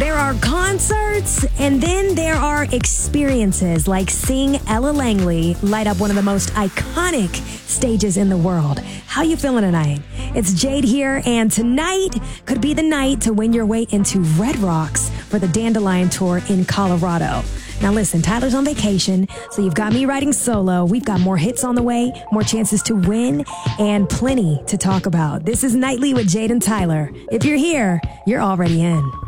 There are concerts, and then there are experiences like seeing Ella Langley light up one of the most iconic stages in the world. How you feeling tonight? It's Jade here, and tonight could be the night to win your way into Red Rocks for the Dandelion Tour in Colorado. Now listen, Tyler's on vacation, so you've got me riding solo. We've got more hits on the way, more chances to win, and plenty to talk about. This is Nightly with Jade and Tyler. If you're here, you're already in.